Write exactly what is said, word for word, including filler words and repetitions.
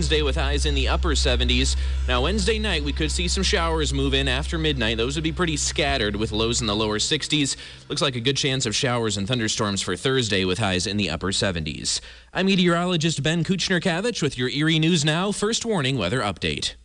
Wednesday with highs in the upper seventies. Now, Wednesday night, we could see some showers move in after midnight. Those would be pretty scattered with lows in the lower sixties. Looks like a good chance of showers and thunderstorms for Thursday with highs in the upper seventies. I'm meteorologist Ben Kuchner-Kavich with your Erie News Now First Warning Weather Update.